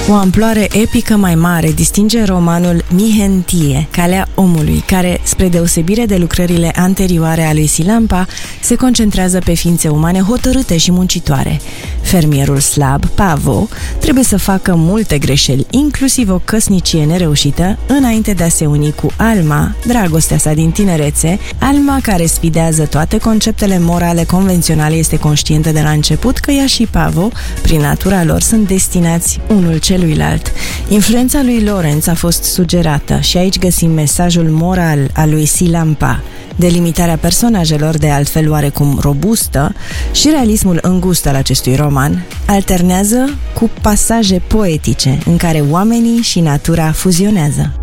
O amploare epică mai mare distinge romanul Mihentie, Calea omului, care, spre deosebire de lucrările anterioare a lui Silampa, se concentrează pe ființe umane hotărâte și muncitoare. Fermierul slab, Pavo, trebuie să facă multe greșeli, inclusiv o căsnicie nereușită, înainte de a se uni cu Alma, dragostea sa din tinerețe. Alma, care sfidează toate conceptele morale convenționale, este conștientă de la început că ea și Pavo, prin natura lor, sunt destinați unul celuilalt. Influența lui Lawrence a fost sugerată și aici găsim mesajul moral al lui Silampa. Delimitarea personajelor, de altfel oarecum robustă, și realismul îngust al acestui roman alternează cu pasaje poetice în care oamenii și natura fuzionează.